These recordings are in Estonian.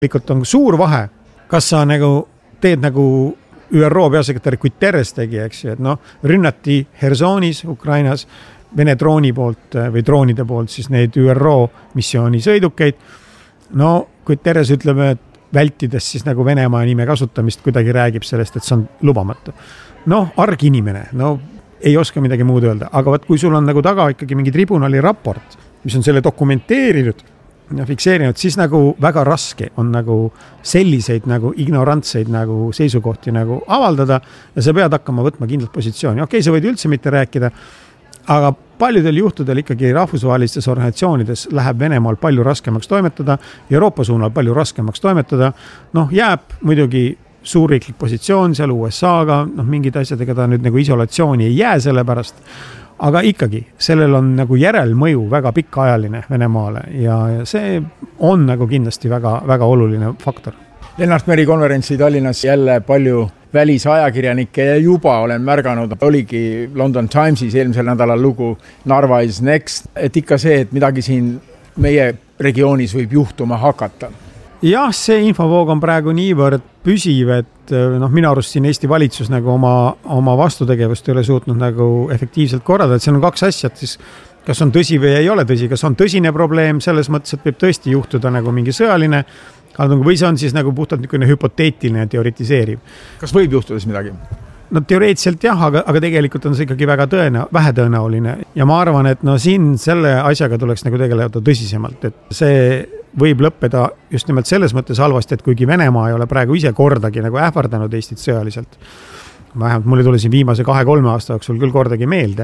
Tegelikult on suur vahe, kas sa nagu teed nagu ÜRO peasekretär Guterres tegi, eks ju, et rünnati Hersonis, Ukrainas, Vene drooni poolt või droonide poolt siis neid ÜRO missiooni sõidukeid. Guterres ütleb, et vältides siis nagu Venemaa nime kasutamist kuidagi räägib sellest, et see on lubamatu. Arg inimene, ei oska midagi muud öelda, aga kui sul on nagu taga ikkagi mingi tribunali raport, mis on selle dokumenteerinud ja fikseerinud, siis nagu väga raske on nagu selliseid nagu ignorantseid nagu seisukohti nagu avaldada ja sa pead hakkama võtma kindlat positsiooni. Okei, sa võid üldse mitte rääkida, aga paljudel juhtudel ikkagi rahvusvahelistes organisatsioonides läheb Venemaal palju raskemaks toimetada, Euroopa suunal palju raskemaks toimetada. Jääb muidugi suurriiklik positsioon seal USA-ga, mingid asjadega ta nüüd nagu isolatsiooni ei jää selle pärast, aga ikkagi sellel on nagu järelmõju väga pikaajaline Venemaale ja see on nagu kindlasti väga, väga oluline faktor. Lennart Meri konverentsi Tallinnas jälle palju välisajakirjanikke ja juba olen märganud, oligi London Timesis eelmisel nädalal lugu Narva is next, et ikka see, et midagi siin meie regioonis võib juhtuma hakata. Jah, see infovoog on praegu niivõrd püsiv, et minu arust siin Eesti valitsus nagu oma vastutegevust ei ole suutnud nagu efektiivselt korrada, et see on kaks asja, et siis kas on tõsi või ei ole tõsi, kas on tõsine probleem selles mõttes, et võib tõesti juhtuda nagu mingi sõjaline või see on siis nagu puhtalt niisugune hüpoteetiline teoritiseeriv. Kas võib juhtuda siis midagi? Teoreetselt jah, aga tegelikult on see ikkagi väga vähetõenäoline ja ma arvan, et siin selle asjaga tuleks nagu tegeleda tõsisemalt, et see võib lõppeda just nimelt selles mõttes halvasti, et kuigi Venemaa ei ole praegu ise kordagi nagu ähvardanud Eestit sõjaliselt, vähemalt mulle tuli siin viimase 2-3 aasta jooksul küll kordagi meelde,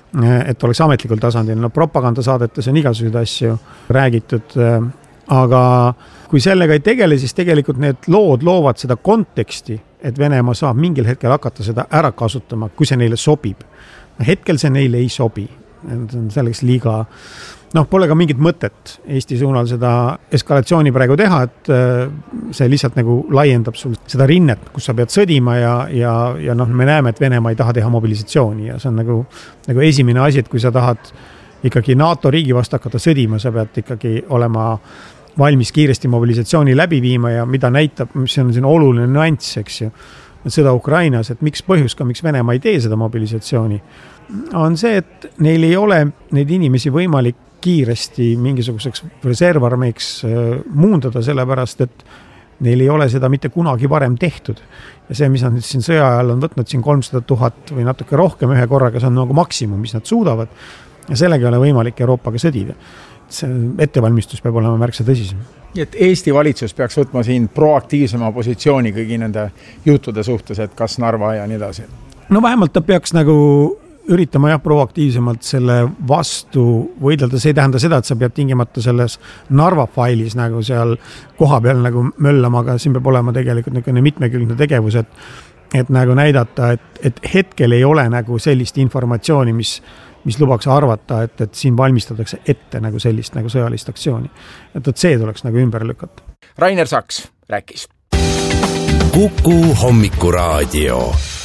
et oleks ametlikul tasandil, propagandasaadetes on igasuguseid asju räägitud, aga kui sellega ei tegele, siis tegelikult need lood loovad seda konteksti, et Venemaa saab mingil hetkel hakata seda ära kasutama, kui see neile sobib. Hetkel see neile ei sobi. Selleks liiga, pole ka mingit mõtet Eesti suunal seda eskalatsiooni praegu teha, et see lihtsalt nagu laiendab sul seda rinnet, kus sa pead sõdima ja me näeme, et Venemaa ei taha teha mobilisatsiooni ja see on nagu esimene asi, et kui sa tahad ikkagi NATO riigi vastu hakata sõdima, sa pead ikkagi olema valmis kiiresti mobilisatsiooni läbi viima ja mida näitab, mis on siin oluline nüanss, eks ju, sõda Ukrainas, et miks põhjus ka, miks Venemaa ei tee seda mobilisatsiooni, on see, et neil ei ole neid inimesi võimalik kiiresti mingisuguseks reservarmeiks muundada, sellepärast, et neil ei ole seda mitte kunagi varem tehtud. Ja see, mis nad nüüd siin sõja ajal on võtnud siin 300 000 või natuke rohkem ühe korraga, see on nagu maksimum, mis nad suudavad ja sellega ei ole võimalik Euroopaga sõdida. See ettevalmistus peab olema märksa tõsisem. Et Eesti valitsus peaks võtma siin proaktiivsema positsiooni kõigi nende juttude suhtes, et kas Narva ja nii edasi? Vähemalt ta peaks nagu üritama proaktiivsemalt selle vastu võidelda. See ei tähenda seda, et sa pead tingimata selles Narva failis nagu seal koha peal nagu möllama, aga siin peab olema tegelikult niisugune mitmekülgne tegevus, et nagu näidata, et hetkel ei ole nagu sellist informatsiooni, mis lubaks arvata, et siin valmistatakse ette nagu sellist nagu sõjalist aktsiooni. Et see tuleks nagu ümber lükata. Rainer Saks rääkis. Kuku Hommikuraadio.